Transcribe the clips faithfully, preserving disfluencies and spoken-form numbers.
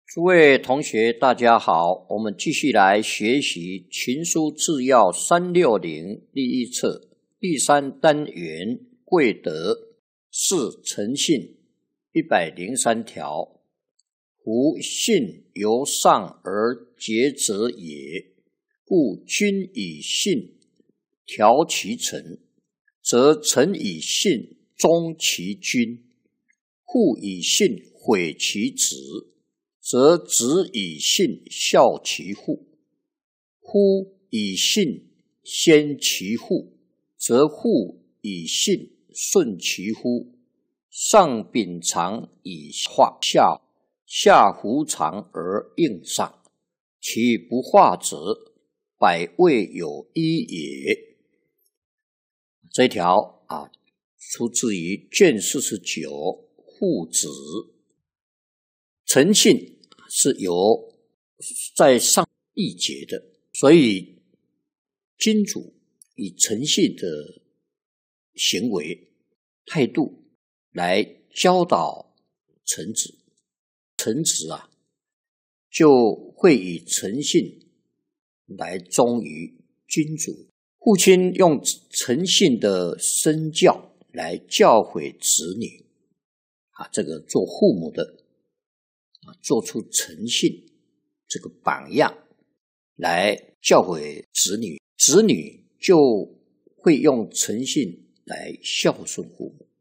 诸位同学大家好，我们继续来学习群书治要三六零第一册第三单元贵德是诚信一百零三条。夫信由上而结者也，故君以信调其臣，则臣以信忠其君；父以信毁其子，则子以信孝其父；夫以信先其父，则父以信顺其夫。上秉常以化下，下服常而应上，其不化者，百谓有一也。这一条啊，出自于卷四十九父子。诚信是由在上缔结的，所以君主以诚信的行为态度来教导臣子，臣子啊就会以诚信来忠于君主。父亲用诚信的身教来教诲子女啊，这个做父母的啊，做出诚信这个榜样来教诲子女，子女就会用诚信来孝顺父母。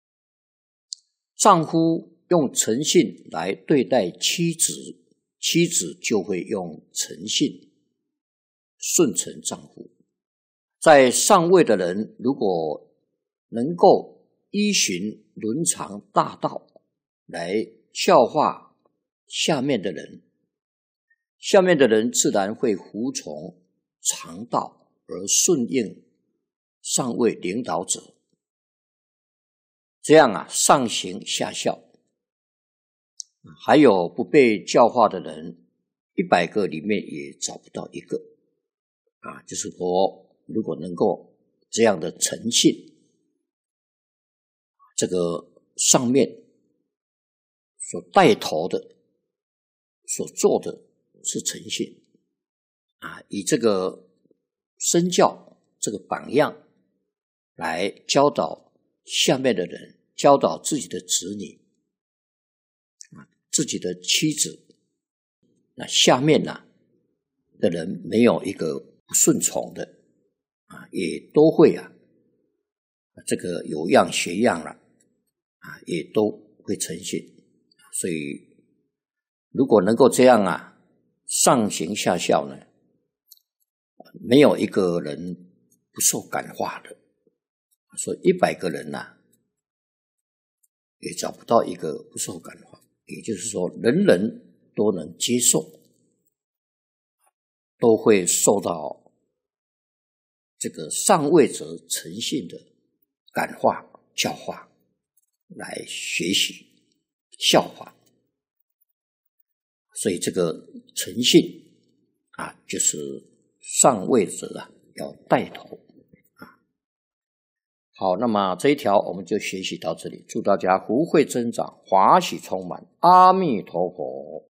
丈夫用诚信来对待妻子，妻子就会用诚信顺承丈夫。在上位的人如果能够依循伦常大道来教化下面的人，下面的人自然会服从常道而顺应上位领导者，这样啊，上行下效。还有不被教化的人，一百个里面也找不到一个啊，就是说如果能够这样的诚信，这个上面所带头的所做的是诚信啊，以这个身教这个榜样来教导下面的人，教导自己的子女啊，自己的妻子，那下面呢、啊、的人没有一个不顺从的啊，也都会啊这个有样学样了啊，也都会诚信。所以如果能够这样啊，上行下效呢，没有一个人不受感化的。所以一百个人啊，也找不到一个不受感化，也就是说人人都能接受，都会受到这个上位者诚信的感化教化，来学习效法。所以这个诚信啊，就是上位者啊要带头啊。好，那么这一条我们就学习到这里，祝大家福慧增长，华喜充满，阿弥陀佛。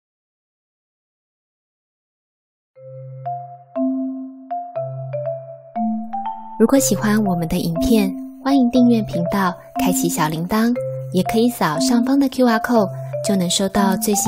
如果喜欢我们的影片，欢迎订阅频道，开启小铃铛，也可以扫上方的 Q R code， 就能收到最新